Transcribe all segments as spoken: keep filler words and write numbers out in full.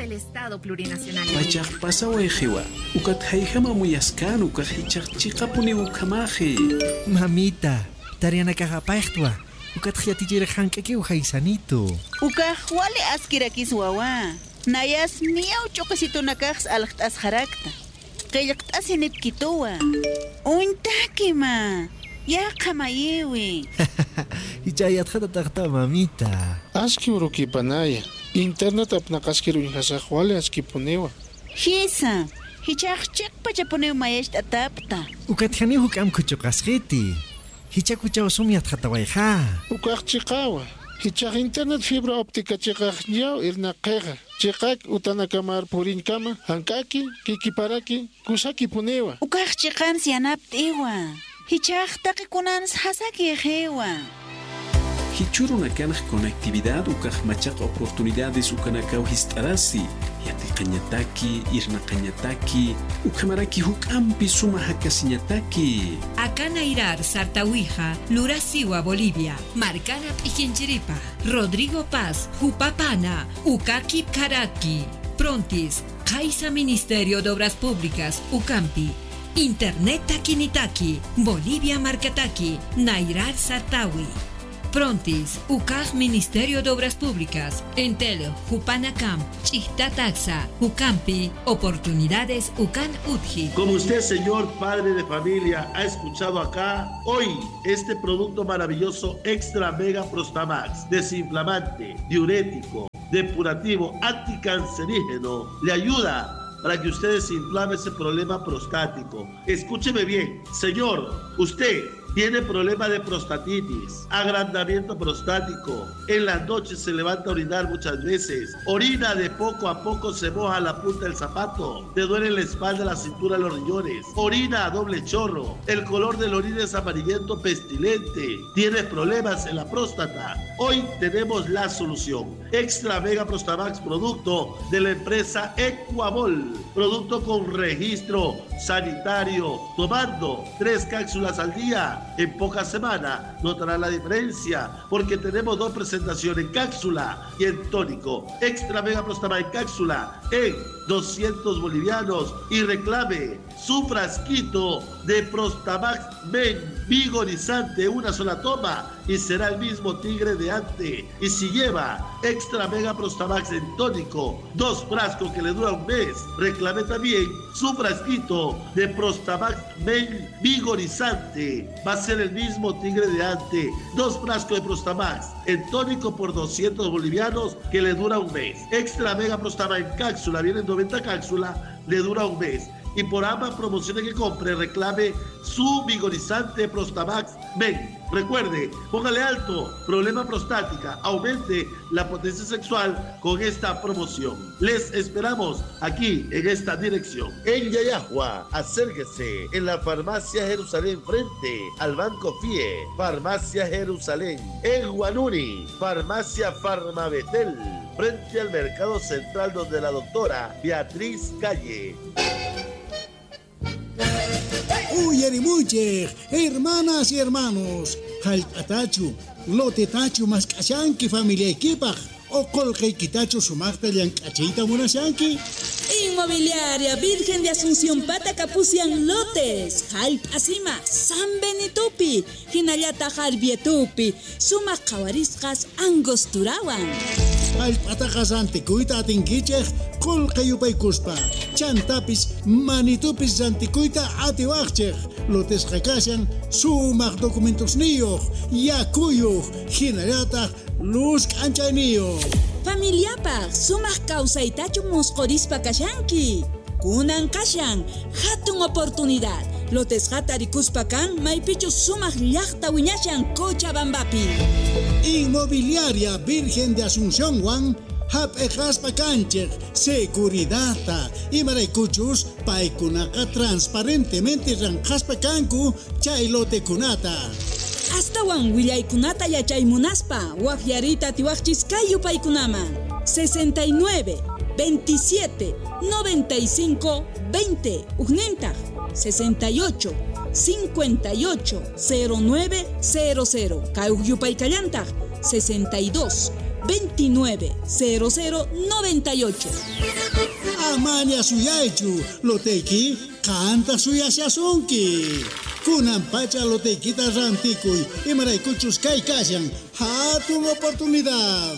del Estado Plurinacional. Pachak pasawa ejewa. Ukat haijama muyaskan ukat hichak chikapuni ukamaje. Mamita, tariana kajapachtwa. Ukat hiatijere hankake uhaisanito. Ukaj wale askirakis wawa. Nayas miau chokasito nakaks alakt asharakta. Kayakt asinip kitowa. Uintaki ma. Ya kamayewi. Hichayat hata takta mamita. Aski urukipanaya. Internet apnakaskiru inhasajwale askipunewa. Hisa. Hichak chek pachapunew mayesh atapta. Ukat hani hukam kuchokasjeti. Hichak uchao sumiat hatawaiha. Ukaj chikawa. Hichak internet fibra óptica chikaj yao irnaqeja. Chikak utanakamar purinkama. Hankaki, kikiparaki, kusaki punewa. Ukaj chikan sianapt iwa. Hichak takikunans hasaki ejewa. Hichuruna kanaj conectividad ukaj machak oportunidades ukanakau histarasi. Yati kañataki, irna kañataki, ukamaraki hukampi suma hakasiñataki. Akana Irar, Sartawija, Lurasiwa, Bolivia, Marcana Pijinchiripa, Rodrigo Paz, Jupapana, Ukaki Karaki, Prontis, Kaisa Ministerio de Obras Públicas, Ucampi, Internet Takinitaki, Bolivia Marcataki, Nairar Sartawi. Prontis, U C A J Ministerio de Obras Públicas, Entel, Jupanacam, Chihtataxa, Ucampi, Oportunidades Ucan Utji. Como usted, señor padre de familia, ha escuchado acá, hoy este producto maravilloso Extra Mega Prostamax, desinflamante, diurético, depurativo, anticancerígeno, le ayuda para que usted desinflame ese problema prostático. Escúcheme bien, señor, usted tiene problema de prostatitis, agrandamiento prostático, en las noches se levanta a orinar muchas veces, orina de poco a poco, se moja la punta del zapato, te duele la espalda, la cintura, los riñones, orina a doble chorro, el color de la orina es amarillento pestilente, tienes problemas en la próstata. Hoy tenemos la solución. Extra Mega Prostamax, producto de la empresa Equamol, producto con registro sanitario, tomando tres cápsulas al día. En pocas semanas notará la diferencia porque tenemos dos presentaciones, en cápsula y en tónico. Extra Mega Prostamax en cápsula en doscientos bolivianos y reclame su frasquito de Prostamax Men vigorizante, una sola toma y será el mismo tigre de antes. Y si lleva Extra Mega Prostamax en tónico, dos frascos que le dura un mes, reclame también su frasquito de Prostamax Men vigorizante. Va a ser el mismo tigre de antes. Dos frascos de Prostamax en tónico por doscientos bolivianos que le dura un mes. Extra Mega Prostamax en cápsula, vienen noventa cápsulas, le dura un mes. Y por ambas promociones que compre, reclame su vigorizante Prostamax Men. Recuerde, póngale alto, problema prostática, aumente la potencia sexual con esta promoción. Les esperamos aquí en esta dirección. En Yayahua, acérquese en la Farmacia Jerusalén frente al Banco FIE, Farmacia Jerusalén. En Guanuri, Farmacia Farmabetel, frente al Mercado Central donde la doctora Beatriz Calle. Uy, erimuche, hermanas y hermanos, Jalpatachu, Lotetachu, Mascachanqui, familia equipa, o Colquequitachu, Sumacta, Liancachita, Munashanqui. Inmobiliaria Virgen de Asunción Pata Capucian Lotes, Jalp Asima, San Benitupi, Hinayata Jalbietupi, Suma Kawariskas Angosturawan. Jalpatajas anticuita atinquichej, Colqueyupay Cuspa, Chantapis, Manitupis anticuita atiwachej, Lotes Jacasian, Sumac documentos niyo, Yacuyo, Hinayata, Luz Anchanío. Familiapa, sumak kausaitachu moscorispa kashanki. Kunan kashan, hatun oportunidad. Lotes hatarikuspa kan, maipichu sumak llaqta wiñashan Cochabambapi. Inmobiliaria Virgen de Asunción Juan, hap ejaspa cancher, seguridad, y maraycuchus, paikunaka transparentemente ranjaspa canku, chailote kunata. Hasta wan willaykunata yachaymunaspa wakyarita tiwachis kayu paikunaman sesenta y nueve, veintisiete, noventa y cinco, veinte ugnentaq sesenta y ocho, cincuenta y ocho, cero nueve cero cero kayupaykallantaq sesenta y dos, veintinueve cero cero noventa y ocho. Amania suyaichu, loteki, canta suyasyasunki. Kunan pacha lotekita rantikuy, imaraykuchus kay kashan, hatun oportunidad.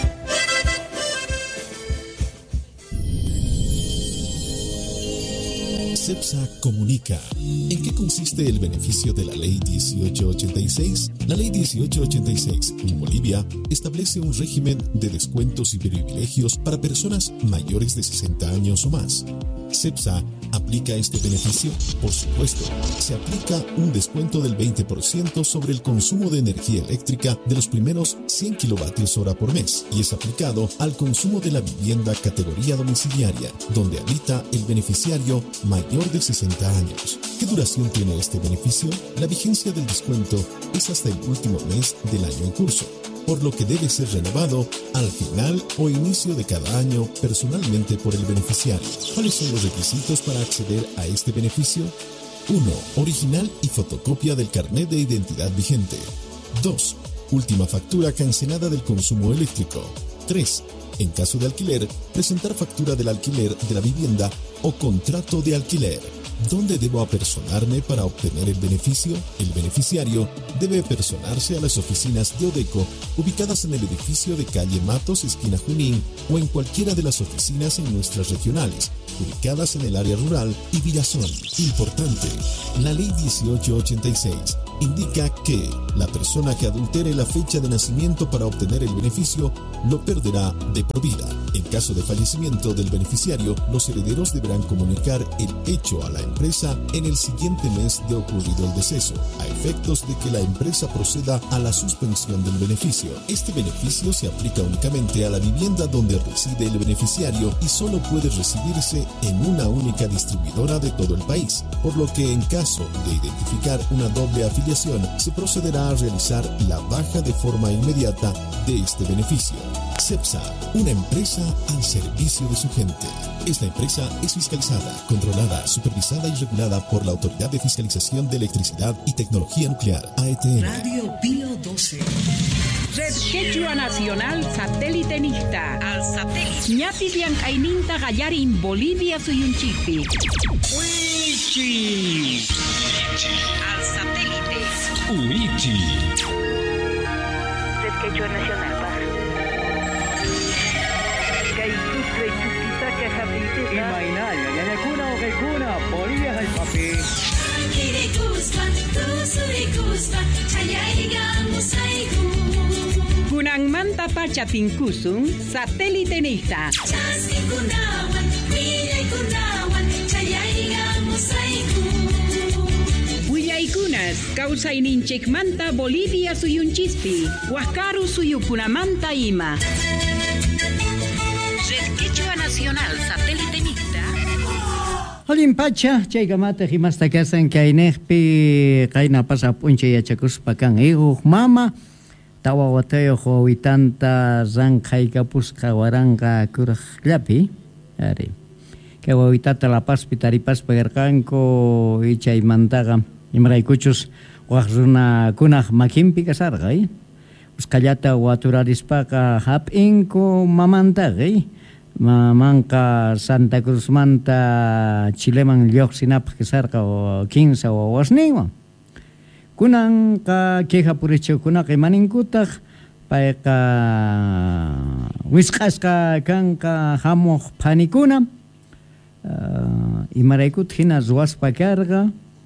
CEPSA comunica. ¿En qué consiste el beneficio de la Ley dieciocho ochenta y seis? La Ley dieciocho ochenta y seis en Bolivia establece un régimen de descuentos y privilegios para personas mayores de sesenta años o más. CEPSA aplica este beneficio. Por supuesto, se aplica un descuento del veinte por ciento sobre el consumo de energía eléctrica de los primeros cien kilovatios hora por mes y es aplicado al consumo de la vivienda categoría domiciliaria, donde habita el beneficiario mayor de sesenta años. ¿Qué duración tiene este beneficio? La vigencia del descuento es hasta el último mes del año en curso, por lo que debe ser renovado al final o inicio de cada año personalmente por el beneficiario. ¿Cuáles son los requisitos para acceder a este beneficio? uno. Original y fotocopia del carnet de identidad vigente. dos. Última factura cancelada del consumo eléctrico. tres. En caso de alquiler, presentar factura del alquiler de la vivienda o contrato de alquiler. ¿Dónde debo apersonarme para obtener el beneficio? El beneficiario debe apersonarse a las oficinas de Odeco ubicadas en el edificio de calle Matos, esquina Junín, o en cualquiera de las oficinas en nuestras regionales, ubicadas en el área rural y Villazón. Importante, la Ley dieciocho ochenta y seis indica que la persona que adultere la fecha de nacimiento para obtener el beneficio lo perderá de por vida. En caso de fallecimiento del beneficiario, los herederos deberán comunicar el hecho a la empresa en el siguiente mes de ocurrido el deceso, a efectos de que la empresa proceda a la suspensión del beneficio. Este beneficio se aplica únicamente a la vivienda donde reside el beneficiario y solo puede recibirse en una única distribuidora de todo el país, por lo que en caso de identificar una doble afiliación, se procederá a realizar la baja de forma inmediata de este beneficio. CEPSA, una empresa al servicio de su gente. Esta empresa es fiscalizada, controlada, supervisada y regulada por la Autoridad de Fiscalización de Electricidad y Tecnología Nuclear, A E T N. Radio Pío doce. Red Quechua Nacional Satélite Nista. Al satélite. Ñapi Biancaininta Gallarin Bolivia Suyunchipi. Uichi. Al satélite. Uichi. Red Quechua Nacional. Imainaya, Yanakuna o Gekuna, Bolivia es el papi. Kunang Manta Pacha Pinkusun, Satélite Nista. Huillaikunas, causa ininchek manta Bolivia suyunchispi, Huascaru suyukunamanta ima. Red Quechua Nacional Satélite Nista. Olimpacha, chaygamata himasta kasan kainejpi, kaina pasa punche yachakuspa kan hijo, mama, tawa watayo joitanta zankaika pusca waranga kurajlapi, ari. Que wawitata la paz pitaripas pagarkanko y chaymantaga, imraykuchus wajruna kunaj makimpi kasarga, eh? Uskallata waturarispaqa hap'inku mamantaqi mamanqa Santa Cruz manta Chileman lluqsinapaq kasarqa quince wasninwan kunanqa queja purichikunaqa imaninkutaq payqa wisq'asqa kanqa hamuq phanikuna imaraykutaq hina ruwaspa karqa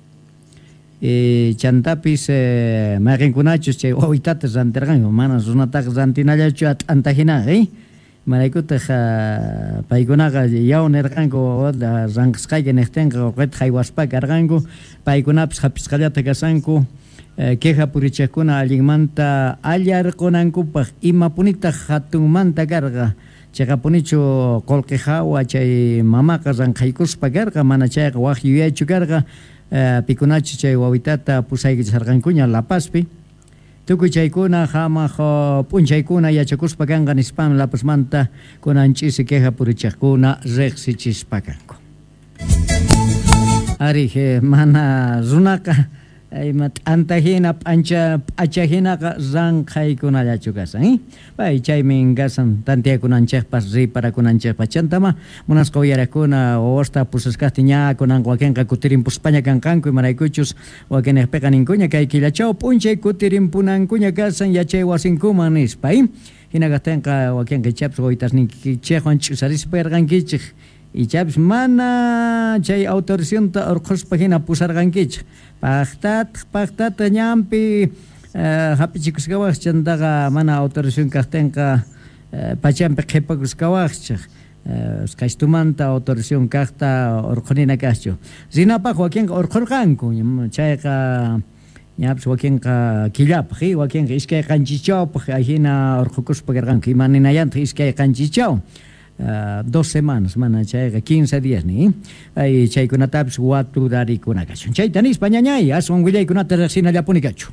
e chantapis eh, marinkunachus chay wawitata rantirqan mana runataqa rantinallachu at'antajinaqa eh maraykutaq uh, paykunaqa yawnirqanku ranqasqayqa niqtinqa wawqita haywaspa karqanku paykunapis hapisqallata kasanku eh, queja purichiqkuna allinmanta allarqunankupaq imapunitaq hatunmanta karqa chayqapunichu qullqihawa chay mamaqa ranqaykuspa karqa mana chayqa waq yuyachu karqa Uh, pikunachi chay wawitata pusaykichisarqankuña La Pazpi tukuy chaykuna hamaq p'unchaykuna yachakuspa kanqa nispam La Pazmanta kunanch'isi queja purichiqkuna riqsichispa kanku ari he mana runaqa Aymat antahina pancha achahina zan khaykuna yachukasan eh bay chaymin gasan tantiakunanchikpas riparakunanchikpas chantama munasqa uyarakuna osta pusaskastiña kunan wakinqa kutirin puspaña kanqanku imaraykuchus wakinejpiqa ninkuña kay killachaw p'unchay kutirin punankuña kasan yachay wasinkuman nispa eh hinaqa tenqa wakinqa chaps goitasninkichejwan ch'usarispa yarqankichik y chaps mana chay autorizacionta urquspa hina pusarqankichik paqtat paqtat ñampi hapichikusqawaq chantaqa mana autorización kaqtinqa pachanpi qhipakusqawaqchik qashtumanta autorización kaqta urqunina kaqchu zinapaq wakinqa urqurqanku chayqa ñapas wakinqa killapaq wakinqa iskay qanchichawpaq hina urqukuspa karqanku imaninallantaq iskay qanchichaw Uh, dos semanas, mana chayqa quince días ni ay chaykunatapas waturarikuna kachun chayta nispa ñañay aswan willaykunata riqsinallapuni kachu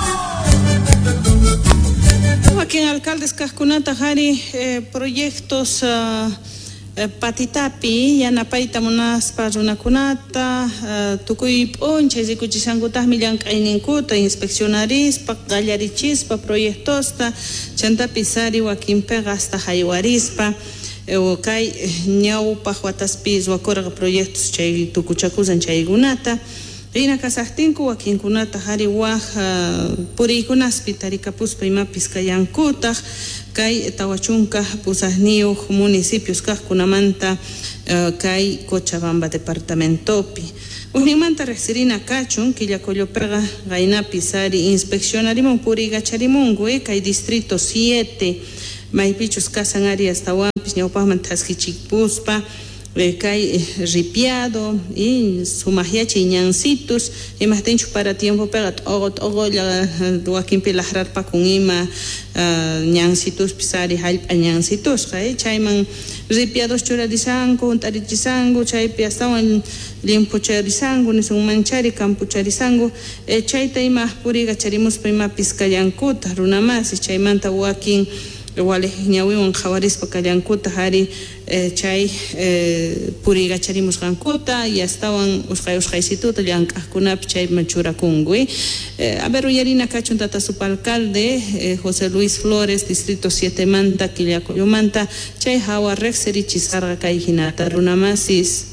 Joaquín alcaldes kaqkunata qhari eh, proyectos uh, eh, patitapi yanapayta munaspa runakunata uh, tukuy p'unchay rikuchisankutaqmi llank'ayninkuta inspeccionarispa qallarichispa proyectosta chantapi sari wakinpiqa hasta haywarispa kay ñawpaq wataspis wakurqa proyectos chay tukuchakusan chaykunata hina kasaqtinku wakinkunata qhari waq puriykunaspi tarikapuspa imapis kayankutaq kay tawachunka pusaqniyuq municipios kaqkunamanta kay Cochabamba departamentopi Unimanta riqsirina kachun killakullupiqa qaynapi sari inspeccionarimun puriykacharimunku kay distrito siete maypichus kasan áreas tawampis ñawpaqman taskichikpuspa kay ripiado y sumaqyachay ñancitus imaqtinchu para tiempo pega t'oqo t'oqolla wakinpi laqrarpakun ima ñancitus pisari hallp'a ñancitusqa chayman ripiados churarisanku hunt'arichisanku chaypi astawan limpucharisanku nisun manchari kampucharisanku chayta ima puriykacharimuspa imapis kallankuta runamasi chaymanta wakin wale ñawiwan qhawarispa kallankuta qhari eh, chay eh, puriykacharimus qankuta y astawan usqay usqaysituta llank'aqkunapi chayman churakunku eh, a ver uyarina kachun tata supalcalde eh, José Luis Flores distrito siete manta Quillacoyumanta chay hawa riqsirichisarqa kay hinata runamasis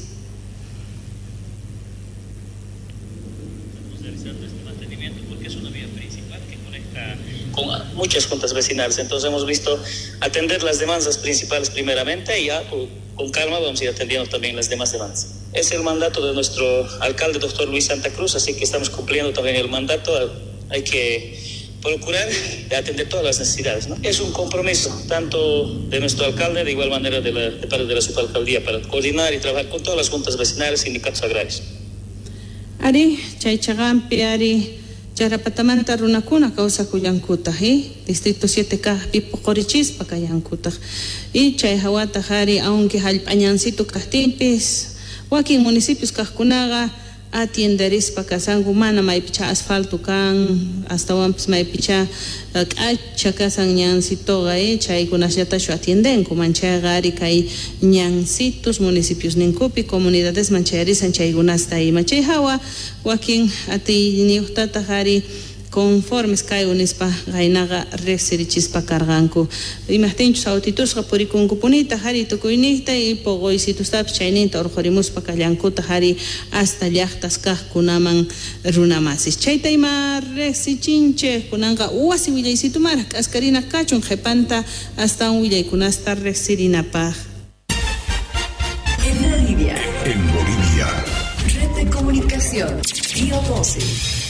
muchas juntas vecinales, entonces hemos visto atender las demandas principales primeramente y ya con, con calma vamos a ir atendiendo también las demás demandas. Es el mandato de nuestro alcalde, doctor Luis Santa Cruz, así que estamos cumpliendo también el mandato. Hay que procurar atender todas las necesidades, ¿no? Es un compromiso tanto de nuestro alcalde, de igual manera de, la, de parte de la subalcaldía, para coordinar y trabajar con todas las juntas vecinales y sindicatos agrarios. Ari, chaychagampi, Ari, Charapatamanta runakuna causa kuyankuta, ¿eh? Distrito siete ka pipo corichispa kayankuta. Y chay hawata hari aunque halpañancito kastimpis, wakin municipios kahkunaga atienderispa kasangu mana maipicha asfalto kan, hasta wampis maipicha kacha kasan ñancitoga, ¿eh? Chay kunasyatashu atienden kumanchaga ari kay ñancitos municipios ninkupi comunidades manchayarisan chay gunasta y machay hawa wakin ati niuhtata hari conformes kay unispa gainaga riqsirichispa karganku imaqtinchus autitusqa purikunkupunita hari tukuyniyta y pogoysitustapas chayninta urqurimuspa kallankuta hari hasta llaqtas kaqkunaman runamasis chayta ima riqsichinchej kunanqa wasi willaysitumara k'askarina kachun qhipanta hasta willaykunasta riqsirinapaq. En Bolivia. En Bolivia. Red de comunicación. Río doce.